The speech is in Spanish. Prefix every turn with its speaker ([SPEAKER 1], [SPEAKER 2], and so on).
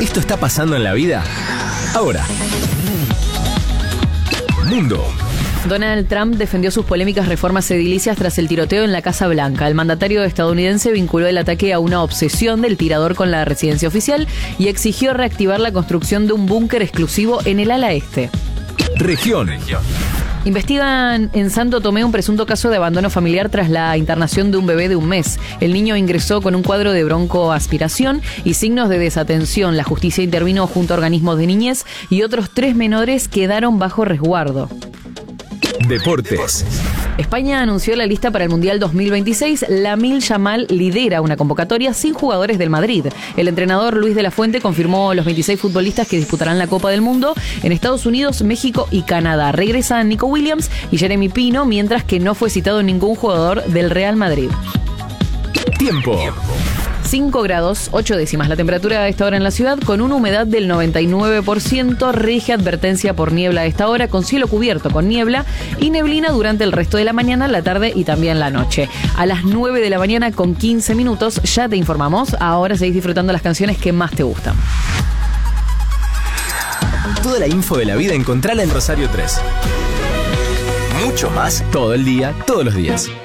[SPEAKER 1] Esto está pasando en la vida ahora. Mundo.
[SPEAKER 2] Donald Trump defendió sus polémicas reformas edilicias tras el tiroteo en la Casa Blanca. El mandatario estadounidense vinculó el ataque a una obsesión del tirador con la residencia oficial y exigió reactivar la construcción de un búnker exclusivo en el ala este.
[SPEAKER 1] Región.
[SPEAKER 2] Investigan en Santo Tomé un presunto caso de abandono familiar tras la internación de un bebé de un mes. El niño ingresó con un cuadro de broncoaspiración y signos de desatención. La justicia intervino junto a organismos de niñez y otros 3 menores quedaron bajo resguardo.
[SPEAKER 1] Deportes.
[SPEAKER 2] España anunció la lista para el Mundial 2026. Lamine Yamal lidera una convocatoria sin jugadores del Madrid. El entrenador Luis de la Fuente confirmó los 26 futbolistas que disputarán la Copa del Mundo en Estados Unidos, México y Canadá. Regresan Nico Williams y Jeremy Pino, mientras que no fue citado ningún jugador del Real Madrid.
[SPEAKER 1] Tiempo.
[SPEAKER 2] 5 grados, 8 décimas la temperatura a esta hora en la ciudad, con una humedad del 99%, rige advertencia por niebla a esta hora, con cielo cubierto con niebla y neblina durante el resto de la mañana, la tarde y también la noche. A las 9 de la mañana con 15 minutos ya te informamos, ahora seguís disfrutando las canciones que más te gustan.
[SPEAKER 1] Toda la info de la vida encontrala en Rosario 3. Mucho más todo el día, todos los días.